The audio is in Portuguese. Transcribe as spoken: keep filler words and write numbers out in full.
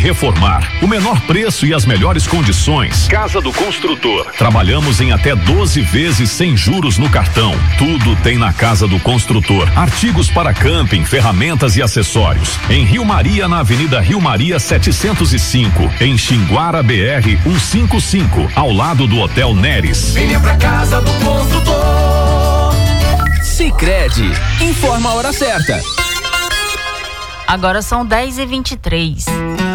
reformar. O menor preço e as melhores condições. Casa do Construtor. Trabalhamos em até doze vezes sem juros no cartão. Tudo tem na Casa do Construtor. Artigos para camping, ferramentas e acessórios. Em Rio Maria, na Avenida Rio Maria setecentos e cinco. Em Xinguara B R cento e cinquenta e cinco, ao lado do Hotel Neres. Venha pra Casa do Construtor. Sicredi, informa a hora certa. Agora são dez e vinte e três.